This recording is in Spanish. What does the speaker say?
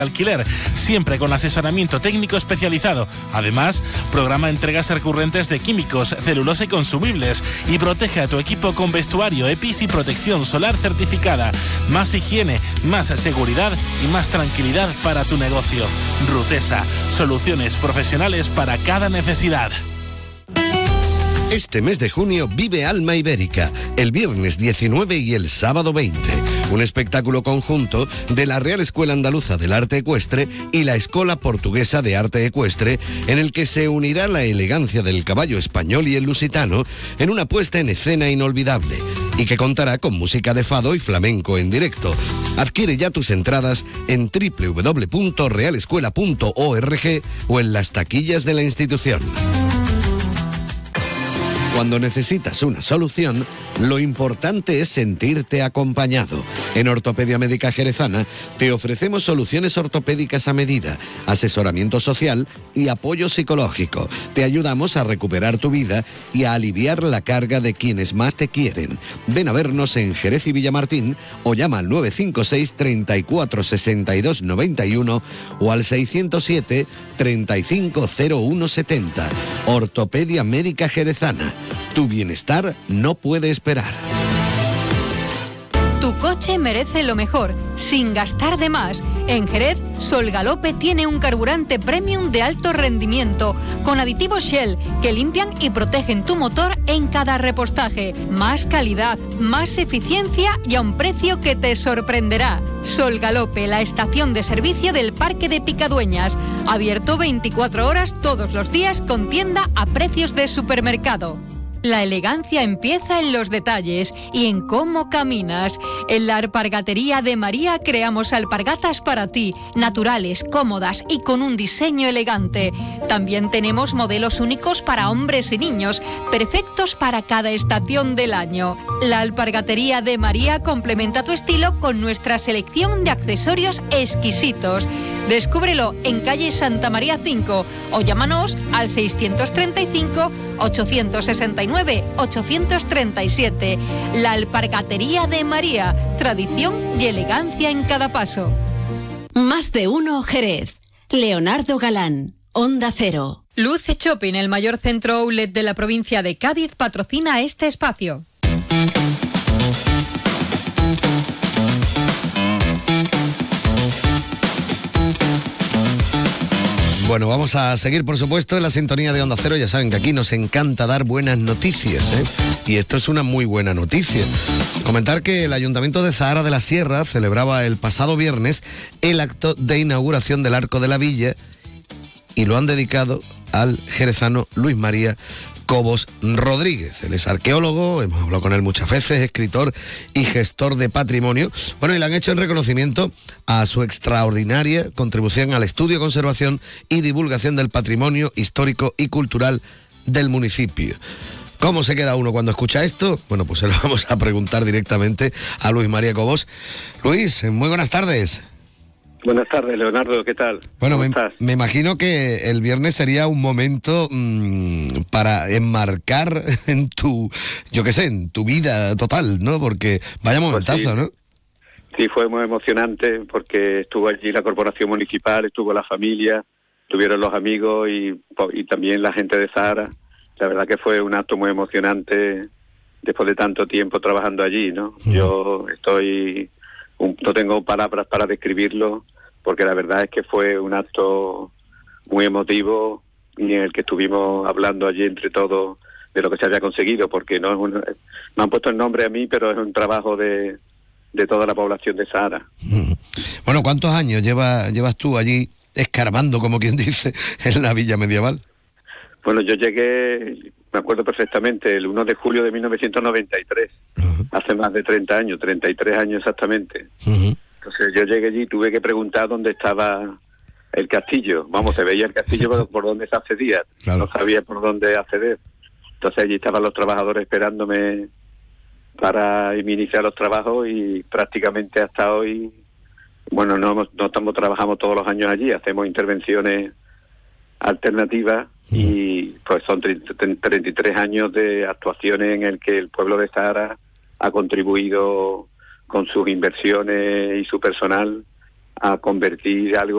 alquiler, siempre con asesoramiento técnico especializado. Además, programa entregas recurrentes de químicos, celulosa y consumibles y protege a tu equipo con vestuario EPIS y protección solar certificada. Más higiene, más seguridad y más tranquilidad para tu negocio. Rutesa, soluciones profesionales para cada necesidad. Este mes de junio vive Alma Ibérica, el viernes 19 y el sábado 20. Un espectáculo conjunto de la Real Escuela Andaluza del Arte Ecuestre y la Escola Portuguesa de Arte Ecuestre, en el que se unirá la elegancia del caballo español y el lusitano en una puesta en escena inolvidable y que contará con música de fado y flamenco en directo. Adquiere ya tus entradas en www.realescuela.org o en las taquillas de la institución. Cuando necesitas una solución, lo importante es sentirte acompañado. En Ortopedia Médica Jerezana te ofrecemos soluciones ortopédicas a medida, asesoramiento social y apoyo psicológico. Te ayudamos a recuperar tu vida y a aliviar la carga de quienes más te quieren. Ven a vernos en Jerez y Villamartín o llama al 956 34 62 91 o al 607 35 01 70. Ortopedia Médica Jerezana. Tu bienestar no puede esperar. Tu coche merece lo mejor, sin gastar de más. En Jerez, Sol Galope tiene un carburante premium de alto rendimiento, con aditivos Shell que limpian y protegen tu motor en cada repostaje. Más calidad, más eficiencia y a un precio que te sorprenderá. Sol Galope, la estación de servicio del Parque de Picadueñas. Abierto 24 horas todos los días con tienda a precios de supermercado. La elegancia empieza en los detalles y en cómo caminas. En la Alpargatería de María creamos alpargatas para ti, naturales, cómodas y con un diseño elegante. También tenemos modelos únicos para hombres y niños, perfectos para cada estación del año. La Alpargatería de María complementa tu estilo con nuestra selección de accesorios exquisitos. Descúbrelo en calle Santa María 5 o llámanos al 635 869 837. La Alpargatería de María, tradición y elegancia en cada paso. Más de uno Jerez. Leonardo Galán, Onda Cero. Luce Shopping, el mayor centro outlet de la provincia de Cádiz, patrocina este espacio. Bueno, vamos a seguir, por supuesto, en la sintonía de Onda Cero. Ya saben que aquí nos encanta dar buenas noticias, ¿eh? Y esto es una muy buena noticia. Comentar que el Ayuntamiento de Zahara de la Sierra celebraba el pasado viernes el acto de inauguración del Arco de la Villa y lo han dedicado al jerezano Luis María Cobos Rodríguez. Él es arqueólogo, hemos hablado con él muchas veces, escritor y gestor de patrimonio. Bueno, y le han hecho en reconocimiento a su extraordinaria contribución al estudio, conservación y divulgación del patrimonio histórico y cultural del municipio. ¿Cómo se queda uno cuando escucha esto? Bueno, pues se lo vamos a preguntar directamente a Luis María Cobos. Luis, muy buenas tardes. Buenas tardes, Leonardo, ¿qué tal? Bueno, me imagino que el viernes sería un momento para enmarcar en tu, yo qué sé, en tu vida total, ¿no? Porque vaya momentazo, pues sí, ¿no? Sí, fue muy emocionante porque estuvo allí la corporación municipal, estuvo la familia, estuvieron los amigos y también la gente de Zahara. La verdad que fue un acto muy emocionante después de tanto tiempo trabajando allí, ¿no? Yo no tengo palabras para describirlo, porque la verdad es que fue un acto muy emotivo y en el que estuvimos hablando allí entre todos de lo que se había conseguido, porque no me han puesto el nombre a mí, pero es un trabajo de toda la población de Zahara. Bueno, ¿cuántos años llevas tú allí escarbando, como quien dice, en la villa medieval? Bueno, yo llegué, me acuerdo perfectamente, el 1 de julio de 1993, hace más de 30 años, 33 años exactamente. Entonces yo llegué allí y tuve que preguntar dónde estaba el castillo. Vamos, se veía el castillo por donde se accedía, claro. No sabía por dónde acceder. Entonces allí estaban los trabajadores esperándome para iniciar los trabajos y prácticamente hasta hoy, bueno, trabajamos todos los años allí, hacemos intervenciones alternativas y pues son 33 años de actuaciones en el que el pueblo de Zahara ha contribuido con sus inversiones y su personal a convertir algo